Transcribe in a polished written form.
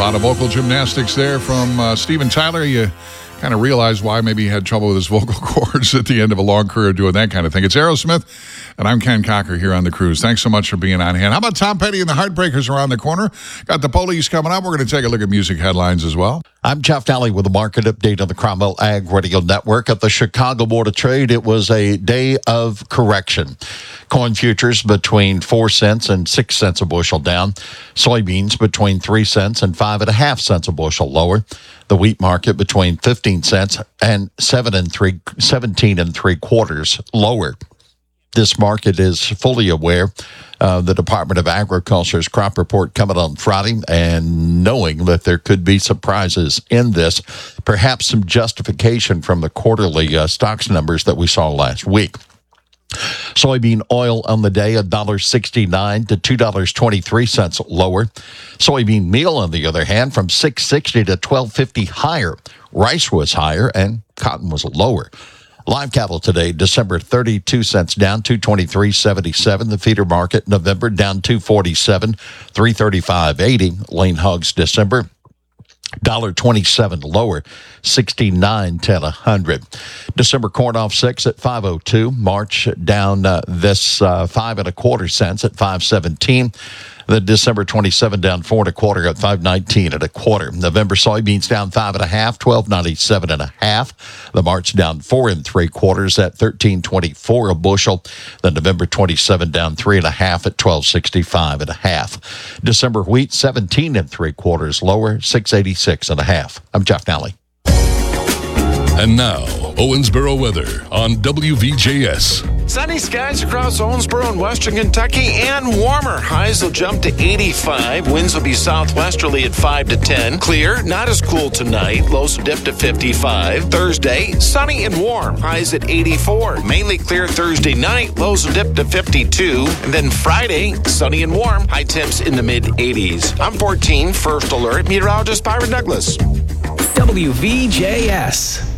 lot of vocal gymnastics there from Steven Tyler. You kind of realize why maybe he had trouble with his vocal cords at the end of a long career doing that kind of thing. It's Aerosmith, and I'm Ken Cocker here on The Cruise. Thanks so much for being on hand. How about Tom Petty and the Heartbreakers around the corner? Got the Police coming up. We're going to take a look at music headlines as well. I'm Jeff Nally with a market update on the Cromwell Ag Radio Network. At the Chicago Board of Trade, it was a day of correction. Corn futures between 4 cents and 6 cents a bushel down. Soybeans between 3 cents and 5.5 cents a bushel lower. The wheat market between 15 cents and 17 and 3 quarters lower. This market is fully aware of the Department of Agriculture's crop report coming on Friday, and knowing that there could be surprises in this, perhaps some justification from the quarterly stocks numbers that we saw last week. Soybean oil on the day, $1.69 to $2.23 lower. Soybean meal, on the other hand, from $6.60 to $12.50 higher. Rice was higher and cotton was lower. Live cattle today, December 32 cents down, 223.77. The feeder market, November down 247, 335.80. Lean hogs, December, $1.27 lower, 69.10 a hundred. December corn off 6 at 5.02. March down 5 1/4 cents at 5.17. The December 27 down 4 1/4 at 5.19 1/4. November soybeans down 5 1/2, 12.97 1/2. The March down 4 3/4 at 13.24 a bushel. The November 27 down 3 1/2 at 12.65 1/2. December wheat 17 3/4 lower, 6.86 1/2. I'm Jeff Nally. And now, Owensboro weather on WVJS. Sunny skies across Owensboro and western Kentucky, and warmer. Highs will jump to 85. Winds will be southwesterly at 5 to 10. Clear, not as cool tonight. Lows will dip to 55. Thursday, sunny and warm. Highs at 84. Mainly clear Thursday night. Lows will dip to 52. And then Friday, sunny and warm. High temps in the mid-80s. I'm 14, First Alert. Meteorologist Byron Douglas. WVJS.